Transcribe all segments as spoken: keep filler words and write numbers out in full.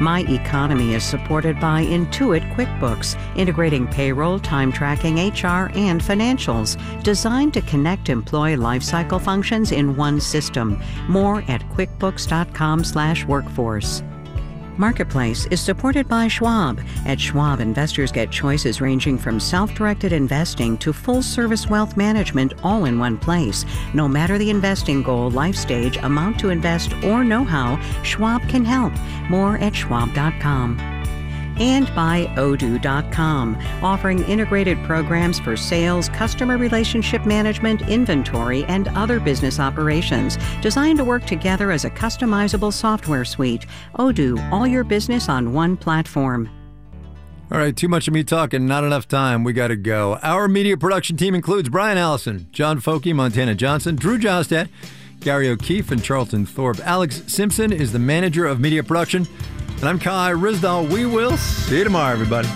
My Economy is supported by Intuit QuickBooks, integrating payroll, time tracking, H R, and financials, designed to connect employee lifecycle functions in one system. More at quickbooks.com slash workforce. Marketplace is supported by Schwab. At Schwab, investors get choices ranging from self-directed investing to full-service wealth management all in one place. No matter the investing goal, life stage, amount to invest, or know-how, Schwab can help. More at schwab dot com. And by Odoo dot com, offering integrated programs for sales, customer relationship management, inventory, and other business operations, designed to work together as a customizable software suite. Odoo, all your business on one platform. All right, too much of me talking, not enough time. We got to go. Our media production team includes Brian Allison, John Folke, Montana Johnson, Drew Jostad, Gary O'Keefe, and Charlton Thorpe. Alex Simpson is the manager of media production. And I'm Kai Rizdal. We will see you tomorrow, everybody.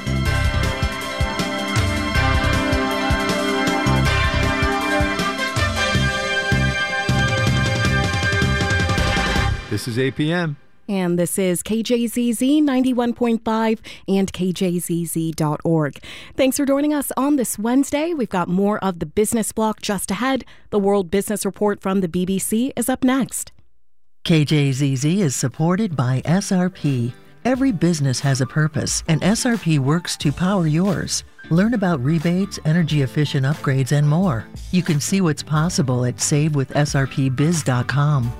This is A P M. And this is K J Z Z ninety-one point five and K J Z Z dot org. Thanks for joining us on this Wednesday. We've got more of the business block just ahead. The World Business Report from the B B C is up next. K J Z Z is supported by S R P. Every business has a purpose, and S R P works to power yours. Learn about rebates, energy-efficient upgrades, and more. You can see what's possible at save with S R P biz dot com.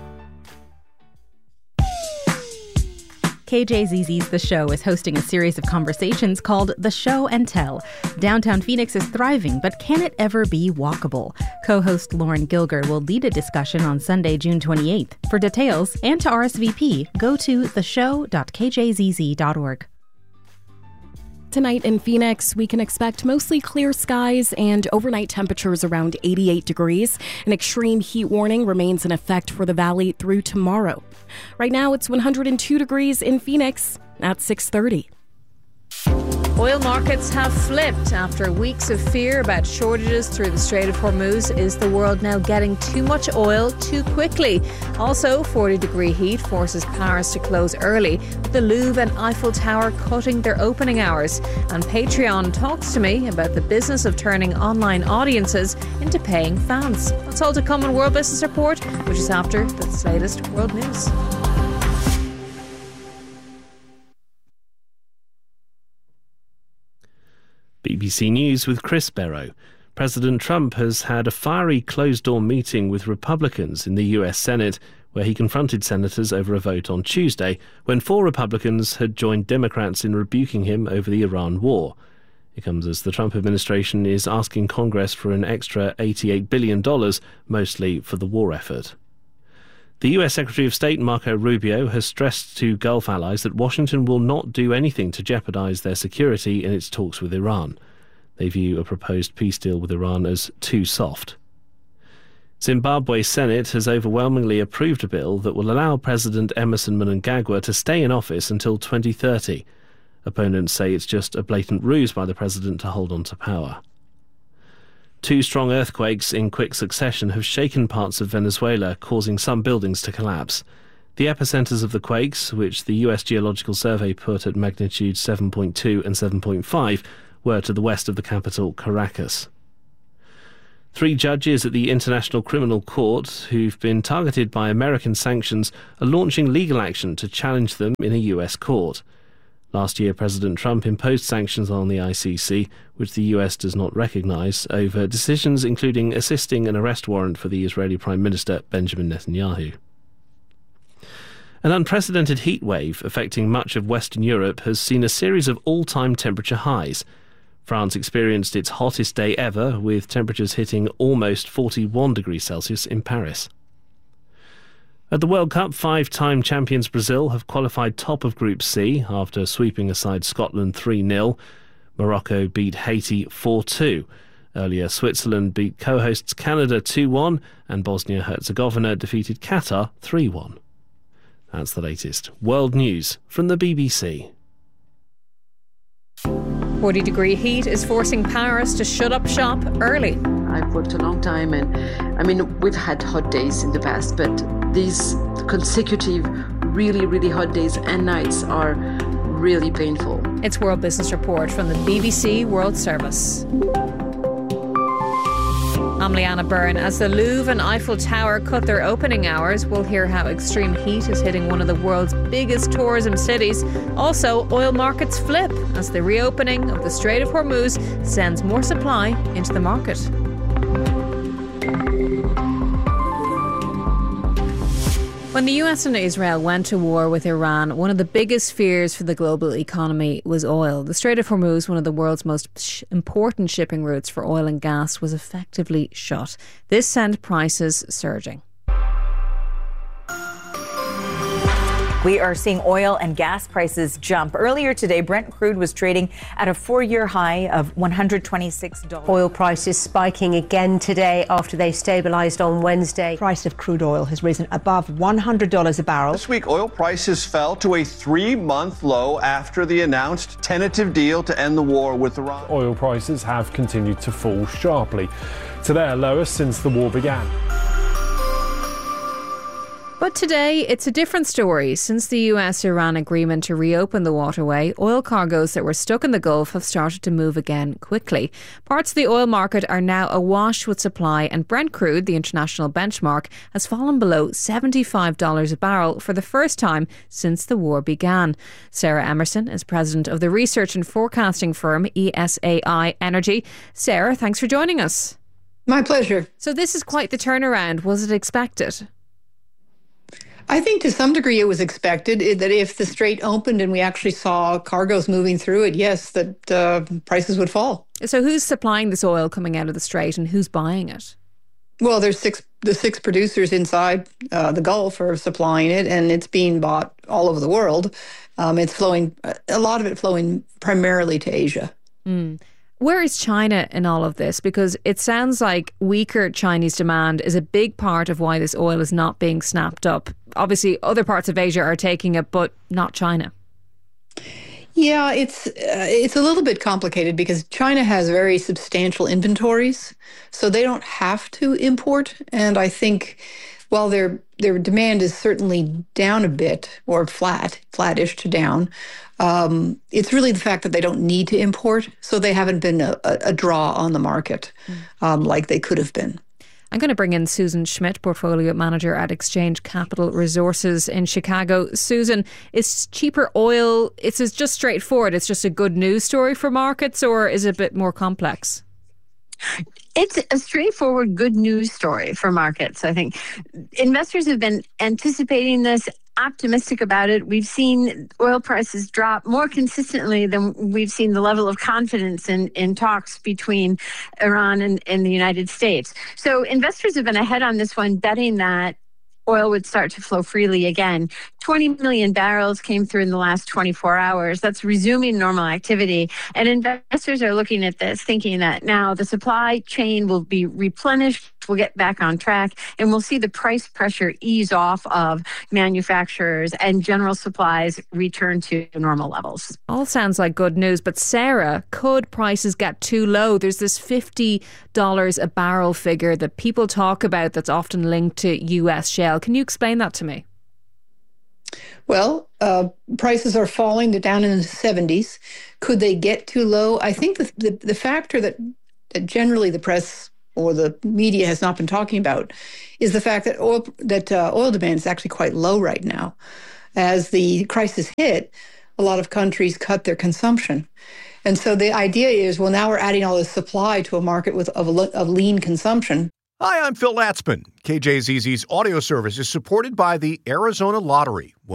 K J Z Z's The Show is hosting a series of conversations called The Show and Tell. Downtown Phoenix is thriving, but can it ever be walkable? Co-host Lauren Gilger will lead a discussion on Sunday, June twenty-eighth. For details and to R S V P, go to the show dot k j z z dot org. Tonight in Phoenix, we can expect mostly clear skies and overnight temperatures around eighty-eight degrees. An extreme heat warning remains in effect for the valley through tomorrow. Right now, it's one hundred two degrees in Phoenix at six thirty. Oil markets have flipped after weeks of fear about shortages through the Strait of Hormuz. Is the world now getting too much oil too quickly? Also, forty degree heat forces Paris to close early, with the Louvre and Eiffel Tower cutting their opening hours. And Patreon talks to me about the business of turning online audiences into paying fans. That's all to come on World Business Report, which is after the latest world news. B B C News with Chris Barrow. President Trump has had a fiery closed-door meeting with Republicans in the U S Senate, where he confronted senators over a vote on Tuesday, when four Republicans had joined Democrats in rebuking him over the Iran war. It comes as the Trump administration is asking Congress for an extra eighty-eight billion dollars, mostly for the war effort. The U S Secretary of State Marco Rubio has stressed to Gulf allies that Washington will not do anything to jeopardize their security in its talks with Iran. They view a proposed peace deal with Iran as too soft. Zimbabwe's Senate has overwhelmingly approved a bill that will allow President Emmerson Mnangagwa to stay in office until twenty thirty. Opponents say it's just a blatant ruse by the president to hold on to power. Two strong earthquakes in quick succession have shaken parts of Venezuela, causing some buildings to collapse. The epicenters of the quakes, which the U S Geological Survey put at magnitude seven point two and seven point five, were to the west of the capital, Caracas. Three judges at the International Criminal Court, who've been targeted by American sanctions, are launching legal action to challenge them in a U S court. Last year, President Trump imposed sanctions on the I C C, which the U S does not recognise, over decisions including assisting an arrest warrant for the Israeli Prime Minister Benjamin Netanyahu. An unprecedented heat wave affecting much of Western Europe has seen a series of all-time temperature highs. France experienced its hottest day ever, with temperatures hitting almost forty-one degrees Celsius in Paris. At the World Cup, five-time champions Brazil have qualified top of Group C after sweeping aside Scotland three nil. Morocco beat Haiti four two. Earlier, Switzerland beat co-hosts Canada two one, and Bosnia-Herzegovina defeated Qatar three one. That's the latest world news from the B B C. forty degree heat is forcing Paris to shut up shop early. I've worked a long time, and I mean, we've had hot days in the past, but these consecutive really, really hot days and nights are really painful. It's World Business Report from the B B C World Service. I'm Leanna Byrne. As the Louvre and Eiffel Tower cut their opening hours, we'll hear how extreme heat is hitting one of the world's biggest tourism cities. Also, oil markets flip as the reopening of the Strait of Hormuz sends more supply into the market. When the U S and Israel went to war with Iran, one of the biggest fears for the global economy was oil. The Strait of Hormuz, one of the world's most sh- important shipping routes for oil and gas, was effectively shut. This sent prices surging. We are seeing oil and gas prices jump. Earlier today, Brent crude was trading at a four-year high of one hundred twenty-six dollars. Oil prices spiking again today after they stabilised on Wednesday. Price of crude oil has risen above one hundred dollars a barrel. This week, oil prices fell to a three-month low after the announced tentative deal to end the war with Iran. Oil prices have continued to fall sharply to their lowest since the war began. But today, it's a different story. Since the U S-Iran agreement to reopen the waterway, oil cargoes that were stuck in the Gulf have started to move again quickly. Parts of the oil market are now awash with supply, and Brent crude, the international benchmark, has fallen below seventy-five dollars a barrel for the first time since the war began. Sarah Emerson is president of the research and forecasting firm E S A I Energy. Sarah, thanks for joining us. My pleasure. So this is quite the turnaround. Was it expected? I think to some degree it was expected that if the Strait opened and we actually saw cargoes moving through it, yes, that uh, prices would fall. So who's supplying this oil coming out of the Strait and who's buying it? Well, there's six the six producers inside uh, the Gulf are supplying it, and it's being bought all over the world. Um, it's flowing, a lot of it flowing primarily to Asia. Mm. Where is China in all of this? Because it sounds like weaker Chinese demand is a big part of why this oil is not being snapped up. Obviously, other parts of Asia are taking it, but not China. Yeah, it's uh, it's a little bit complicated because China has very substantial inventories, so they don't have to import. And I think while their their demand is certainly down a bit, or flat, flattish to down, um, it's really the fact that they don't need to import, so they haven't been a, a draw on the market um, like they could have been. I'm going to bring in Susan Schmidt, Portfolio Manager at Exchange Capital Resources in Chicago. Susan, is cheaper oil, it's just straightforward, it's just a good news story for markets, or is it a bit more complex? It's a straightforward good news story for markets. I think investors have been anticipating this, optimistic about it. We've seen oil prices drop more consistently than we've seen the level of confidence in, in talks between Iran and, and the United States. So investors have been ahead on this one, betting that oil would start to flow freely again. twenty million barrels came through in the last twenty-four hours. That's resuming normal activity. And investors are looking at this, thinking that now the supply chain will be replenished, we'll get back on track, and we'll see the price pressure ease off of manufacturers and general supplies return to normal levels. All sounds like good news, but Sarah, could prices get too low? There's this fifty dollars a barrel figure that people talk about that's often linked to U S shale. Can you explain that to me? Well, uh, prices are falling. They're down in the seventies. Could they get too low? I think the the, the factor that, that generally the press or the media has not been talking about is the fact that oil that uh, oil demand is actually quite low right now. As the crisis hit, a lot of countries cut their consumption. And so the idea is, well, now we're adding all this supply to a market with of, of lean consumption. Hi, I'm Phil Latzman. K J Z Z's audio service is supported by the Arizona Lottery.